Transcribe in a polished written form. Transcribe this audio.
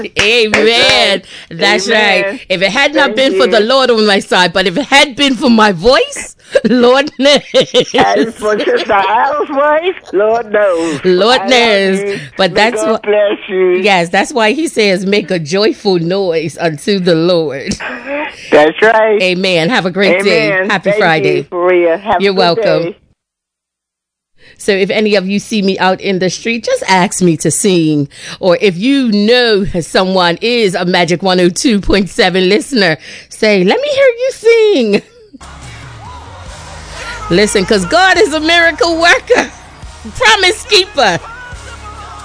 Amen. That's Amen. right. If it had not Thank been for the you. Lord on my side, but if it had been for my voice, Lord knows. And for Sister Al's wife, Lord knows. Lord I love knows. you. But May that's God what, bless you. yes, that's why he says, make a joyful noise unto the Lord. That's right. Amen. Have a great day. Amen. Happy Thank Friday. you, Maria. Have You're a good welcome. day. So if any of you see me out in the street, just ask me to sing. Or if you know someone is a Magic 102.7 listener, say, let me hear you sing. Listen, because God is a miracle worker, promise keeper.